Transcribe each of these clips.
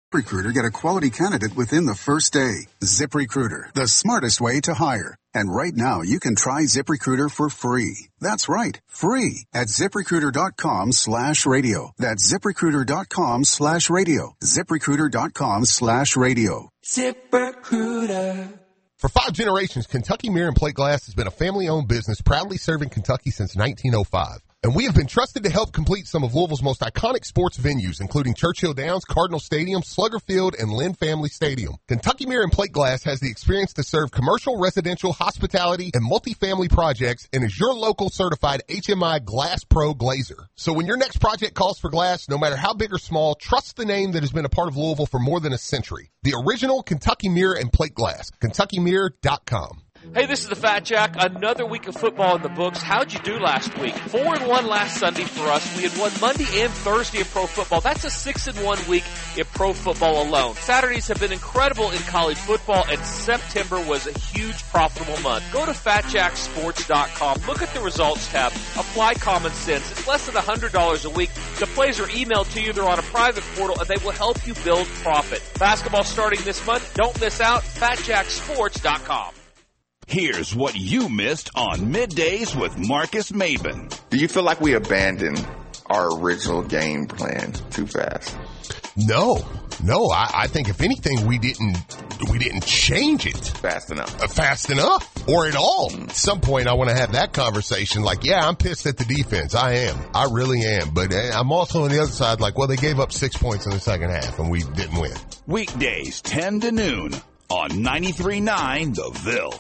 ZipRecruiter, get a quality candidate within the first day. ZipRecruiter, the smartest way to hire. And right now, you can try ZipRecruiter for free. That's right, free at ZipRecruiter.com/radio. That's ZipRecruiter.com/radio. ZipRecruiter.com/radio. ZipRecruiter. For 5 generations, Kentucky Mirror and Plate Glass has been a family-owned business proudly serving Kentucky since 1905. And we have been trusted to help complete some of Louisville's most iconic sports venues, including Churchill Downs, Cardinal Stadium, Slugger Field, and Lynn Family Stadium. Kentucky Mirror and Plate Glass has the experience to serve commercial, residential, hospitality, and multifamily projects and is your local certified HMI Glass Pro glazer. So when your next project calls for glass, no matter how big or small, trust the name that has been a part of Louisville for more than a century. The original Kentucky Mirror and Plate Glass. KentuckyMirror.com. Hey, this is the Fat Jack. Another week of football in the books. How'd you do last week? 4-1 last Sunday for us. We had won Monday and Thursday in pro football. That's a 6-1 week in pro football alone. Saturdays have been incredible in college football, and September was a huge profitable month. Go to FatJackSports.com. Look at the results tab. Apply common sense. It's less than $100 a week. The plays are emailed to you. They're on a private portal, and they will help you build profit. Basketball starting this month. Don't miss out. FatJackSports.com. Here's what you missed on Middays with Marcus Maben. Do you feel like we abandoned our original game plan too fast? No. I think if anything, we didn't change it Fast enough or at all. At some point, I want to have that conversation. Like, yeah, I'm pissed at the defense. I really am. But I'm also on the other side. Like, well, they gave up 6 points in the second half and we didn't win. Weekdays 10 to noon on 93.9 The Ville.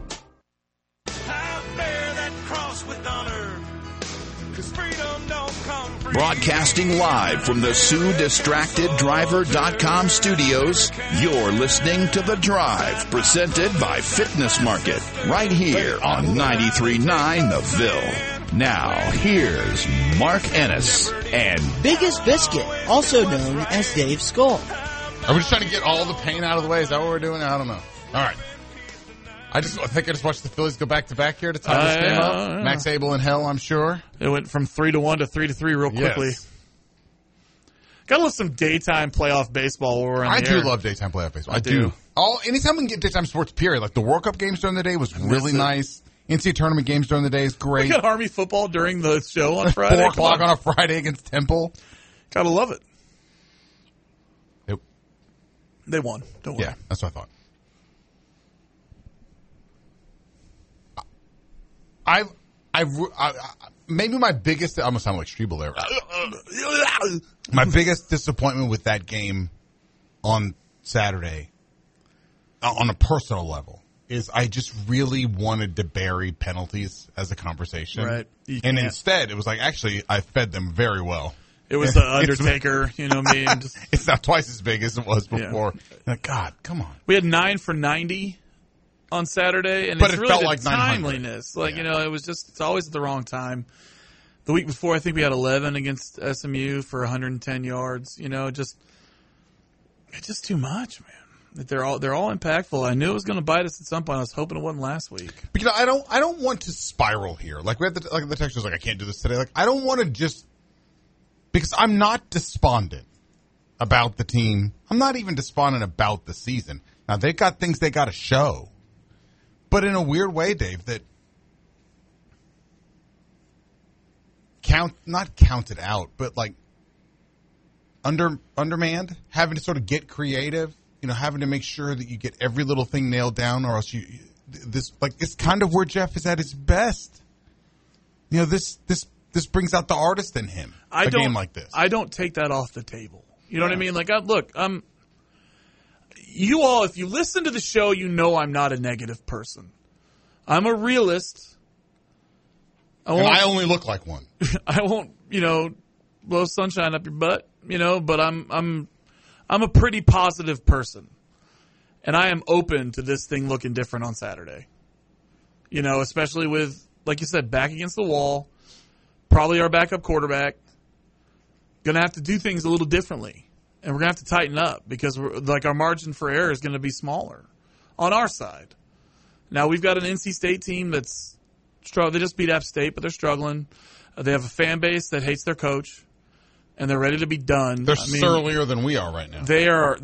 Broadcasting live from the SueDistractedDriver.com studios, you're listening to The Drive, presented by Fitness Market, right here on 93.9 The Ville. Now, here's Mark Ennis and Biggest Biscuit, also known as Dave Skull. Are we just trying to get all the pain out of the way? Is that what we're doing? I don't know. All right. I think I just watched the Phillies go back-to-back here to tie this game up. Max Abel in hell, I'm sure. It went from 3-1 to 3-3 real quickly. Yes. Got to love some daytime playoff baseball while we're on the air. I do love daytime playoff baseball. I do. Anytime we can get daytime sports, period. Like the World Cup games during the day was really nice. NCAA tournament games during the day is great. We got Army football during the show on Friday. 4 o'clock on a Friday against Temple. Gotta love it. Nope. They won. Don't worry. Yeah, that's what I thought. I maybe my biggest, I almost sound like Strebel there. My biggest disappointment with that game on Saturday, on a personal level, is I just really wanted to bury penalties as a conversation. Right. And instead, it was like, actually, I fed them very well. It was the Undertaker, you know what I mean? It's not twice as big as it was before. Yeah. Like, God, come on. We had 9 for 90. On Saturday, and but it's it really felt the like timeliness. Like, it was just, it's always at the wrong time. The week before, I think we had 11 against SMU for 110 yards. It's just too much, man. They're all impactful. I knew it was going to bite us at some point. I was hoping it wasn't last week. But I don't want to spiral here. Like we had the text was like, I can't do this today. Like I don't want to just, because I'm not despondent about the team. I'm not even despondent about the season. Now they got things they got to show. But in a weird way, Dave, that not counted out, but like undermanned, having to sort of get creative, having to make sure that you get every little thing nailed down, or else it's kind of where Jeff is at his best. This brings out the artist in him. A game like this, I don't take that off the table. You know what I mean? Like, you all, if you listen to the show, I'm not a negative person. I'm a realist. I only look like one. I won't, blow sunshine up your butt, but I'm a pretty positive person. And I am open to this thing looking different on Saturday. Especially with, like you said, back against the wall, probably our backup quarterback, going to have to do things a little differently. And we're going to have to tighten up because our margin for error is going to be smaller on our side. Now, we've got an NC State team that's struggling. They just beat App State, but they're struggling. They have a fan base that hates their coach, and they're ready to be done. They're surlier than we are right now. They are